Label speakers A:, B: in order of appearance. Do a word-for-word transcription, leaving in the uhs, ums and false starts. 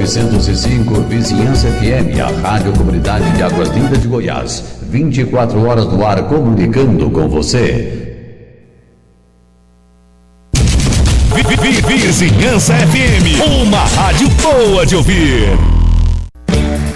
A: novecentos e cinco Vizinhança F M, a Rádio Comunidade de Águas Lindas de Goiás. vinte e quatro horas no ar, comunicando com você.
B: Vizinhança F M, uma rádio boa de ouvir.